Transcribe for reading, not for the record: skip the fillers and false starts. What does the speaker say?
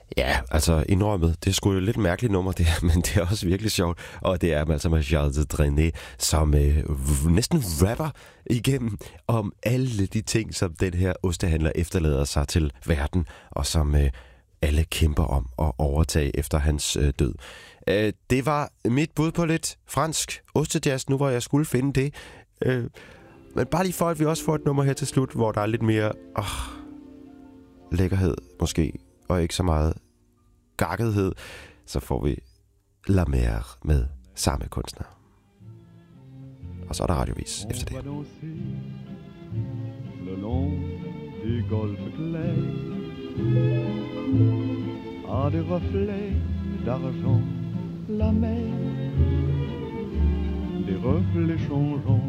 Ja, altså indrømmet, det er sgu et lidt mærkeligt nummer, det her, men det er også virkelig sjovt. Og det er altså med Charles Trenet, som næsten rapper igennem om alle de ting, som den her ostehandler efterlader sig til verden, og som alle kæmper om at overtage efter hans død. Det var mit bud på lidt fransk ostejazz, nu hvor jeg skulle finde det. Men bare lige for, at vi også får et nummer her til slut, hvor der er lidt mere lækkerhed måske, og ikke så meget gakkethed, så får vi La Mer med samme kunstner. Og så er der radiovis efter det. Le long du golfe clair a des reflets d'argent la mer, des reflets changeants